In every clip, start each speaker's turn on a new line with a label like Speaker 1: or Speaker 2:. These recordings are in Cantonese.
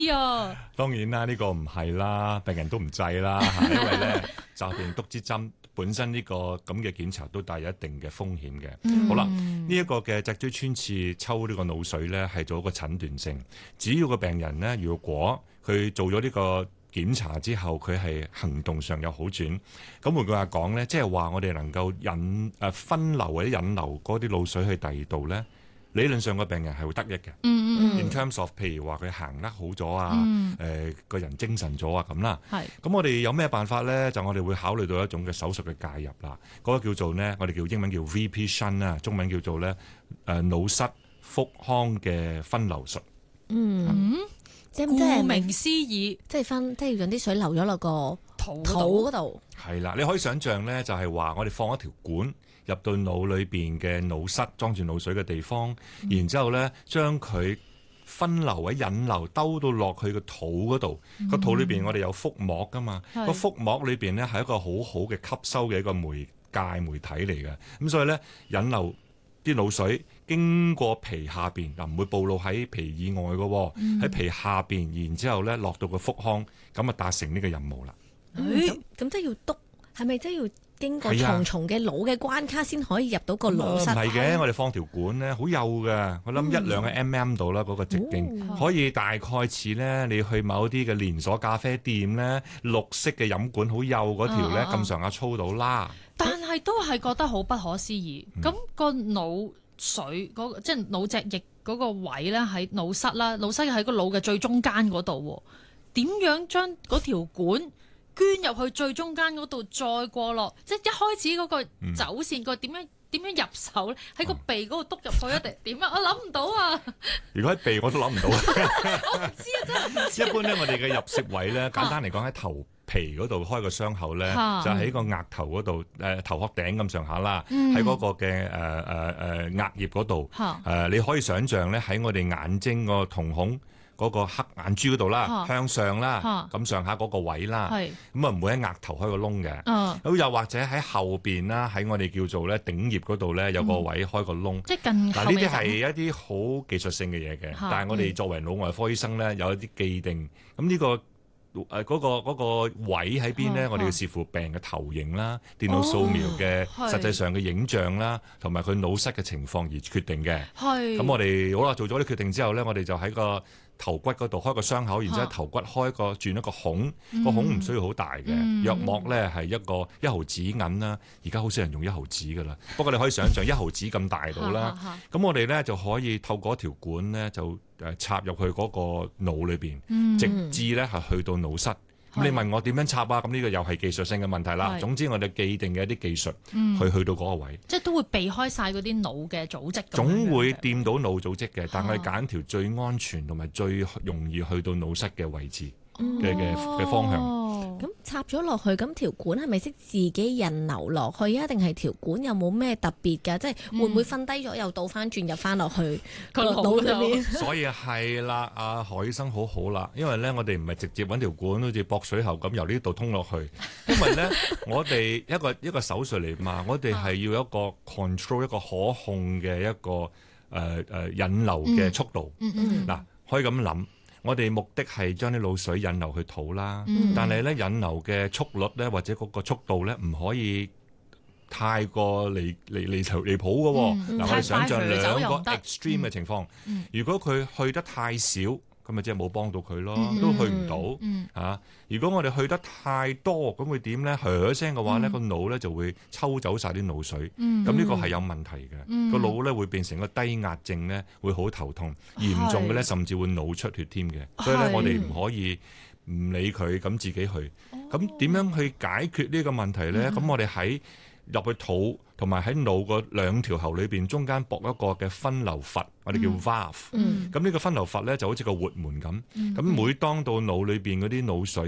Speaker 1: 呀，
Speaker 2: 當然啦，呢個唔係啦，病人都唔制啦，因為咧詐病篤支針本身呢個咁嘅檢查都帶有一定嘅風險嘅。好啦，呢一個嘅脊椎穿刺抽呢個腦水咧係做一個診斷性，只要個病人咧如果佢做咗呢個檢查之後，佢係行動上有好轉，咁換句話講咧，即係話我哋能夠分流或者引流嗰啲腦水去第二度咧，理論上個病人係會得益嘅。In terms of 譬如話佢行得好咗啊，個人精神咗啊咁啦。咁我哋有咩辦法咧？就我哋會考慮到一種嘅手術嘅介入啦。嗰個叫做咧，我哋叫英文叫 VP shunt 啦，中文叫做咧腦室腹腔嘅分流術。
Speaker 1: 即係顧名思義，
Speaker 3: 即係讓啲水流咗落個肚嗰度。
Speaker 2: 係啦，你可以想像咧，就係話我哋放一條管入到腦裏邊嘅腦室，裝住腦水嘅地方，然之後咧將佢分流或者引流兜到落去個肚嗰度。個肚裏邊我哋有腹膜噶嘛，個腹膜裏邊咧係一個好好嘅吸收嘅一個媒體嚟嘅。咁所以咧引流啲腦水經過皮下邊，唔會暴露喺皮以外嘅，喺皮下邊，然之後咧落到個腹腔，咁啊達成呢個任務啦。
Speaker 3: 咁即係要篤，係咪即係要經過重重嘅腦嘅關卡先可以入到個腦室？
Speaker 2: 唔係嘅，我哋放條管咧好幼嘅，我諗1-2個 mm 度啦，嗰個直徑可以大概似咧你去某啲嘅連鎖咖啡店咧綠色嘅飲管好幼嗰條咧咁上下粗到啦。
Speaker 1: 但係都係覺得好不可思議。咁個腦水即係腦脊液嗰個位咧喺腦室啦，腦室喺個腦嘅最中間嗰度，點樣將嗰條管捐入去最中間嗰度，再過落，即係一開始嗰個走線個點樣入手咧？喺個鼻嗰度篤入去一定點啊？我諗唔到啊！
Speaker 2: 如果喺鼻我都諗唔到。
Speaker 1: 我唔知啊，真係唔知。
Speaker 2: 一般咧，我哋嘅入息位咧，簡單嚟講喺頭皮嗰度開個傷口咧，就喺個額頭嗰度，頭殼頂咁上下啦，喺嗰個嘅額葉嗰度，你可以想像咧喺我哋眼睛個瞳孔嗰個黑眼珠嗰度啦，向上啦，咁上下嗰個位啦，咁啊唔會喺額頭開個窿嘅，咁又或者喺後邊啦，喺我哋叫做咧頂葉嗰度咧有個位開個窿，
Speaker 1: 即係近後
Speaker 2: 嗱呢啲係一啲好技術性嘅嘢嘅，但係我哋作為腦外科醫生咧有一啲既定，咁呢個。嗰個位喺邊咧？我哋要視乎病嘅投影啦、電腦掃描嘅實際上嘅影像啦，同埋佢腦室嘅情況而決定嘅。咁我哋好啦，做咗啲決定之後咧，我哋就喺個頭骨嗰度開個傷口，然之後頭骨轉一個孔，個孔唔需要好大嘅，約莫咧係1毫子銀啦。而家好少人用1毫子噶啦，不過你可以想像1毫子咁大到啦。咁我哋咧就可以透過條管咧就插入去嗰個腦裏邊，直至咧係去到腦室。咁你問我點樣插啊？咁呢個又係技術性嘅問題啦。總之我哋既定嘅一啲技術去到嗰個位，
Speaker 1: 即係都會避開晒嗰啲腦嘅組織。
Speaker 2: 總會掂到腦組織嘅，但係揀條最安全同埋最容易去到腦室嘅位置嘅方向。
Speaker 3: 咁插咗落去，咁條管係咪識自己引流落去啊？定係條管有冇咩特別㗎？即係會唔會瞓低咗又倒翻轉入翻落去個腦裏邊？
Speaker 2: 所以係啦，阿何醫生好啦，因為咧我哋唔係直接揾條管好似駁水喉咁由呢度通落去，因為咧我哋一個手術嚟嘛，我哋係要一個 control 一個可控嘅一個引流嘅速度。嗱，可以咁諗。我哋目的係將啲腦水引流去肚啦，但係咧引流嘅速率咧或者嗰個速度咧唔可以太過離譜嘅喎。嗱，我哋想像2個 extreme 嘅情況，如果佢去得太少，咁咪即係冇幫到佢咯，都去唔到嚇。如果我哋去得太多，咁會點咧？噏聲嘅話咧，個腦咧就會抽走晒啲腦水，咁呢個係有問題嘅。個腦咧會變成個低壓症咧，會好頭痛，嚴重嘅咧甚至會腦出血添嘅。所以咧，我哋唔可以唔理佢，咁自己去。咁點樣去解決呢個問題咧？咁我哋喺入去肚同埋喺腦個2條喉裏邊中間駁一個嘅分流閥，我哋叫 valve。咁呢個分流閥咧就好似個活門咁。咁每當到腦裏邊嗰啲腦水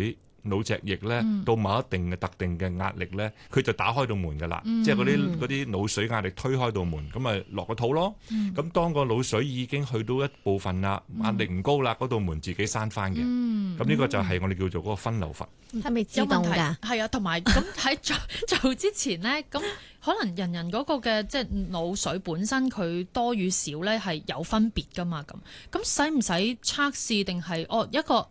Speaker 2: 腦脊液咧，到某一定嘅特定嘅壓力咧，佢就打開道門㗎啦，即係嗰啲腦水壓力推開道門，咁咪落個肚咯。咁當個腦水已經去到一部分啦，壓力唔高啦，嗰道門自己閂翻嘅。咁呢個就係我哋叫做嗰個分流閥。
Speaker 3: 係咪自動㗎？
Speaker 1: 係啊，同埋咁喺做之前咧，咁可能人嗰個嘅即係腦水本身佢多與少咧係有分別㗎嘛。咁使唔使測試定係一個